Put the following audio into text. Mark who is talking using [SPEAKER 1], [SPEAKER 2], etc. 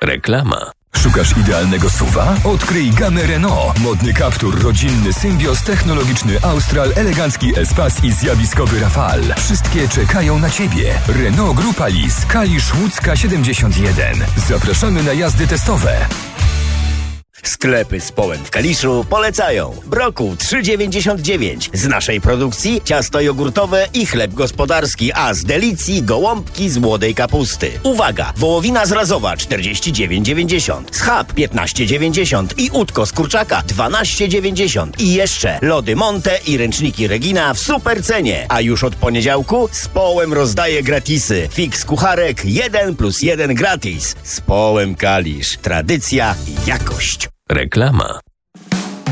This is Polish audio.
[SPEAKER 1] Reklama.
[SPEAKER 2] Szukasz idealnego SUV-a? Odkryj gamę Renault. Modny Captur, rodzinny Symbios, technologiczny Austral, elegancki Espace i zjawiskowy Rafale. Wszystkie czekają na Ciebie. Renault Grupa Lis, Kalisz, Łódzka 71. Zapraszamy na jazdy testowe.
[SPEAKER 3] Sklepy z Połem w Kaliszu polecają. Brokuł 3,99. Z naszej produkcji ciasto jogurtowe i chleb gospodarski, a z Delicji gołąbki z młodej kapusty. Uwaga! Wołowina zrazowa 49,90. Schab 15,90 i udko z kurczaka 12,90. I jeszcze lody Monte i ręczniki Regina w super cenie. A już od poniedziałku z Połem rozdaje gratisy. Fix kucharek 1+1 gratis. Z Połem Kalisz. Tradycja i jakość.
[SPEAKER 1] Reklama.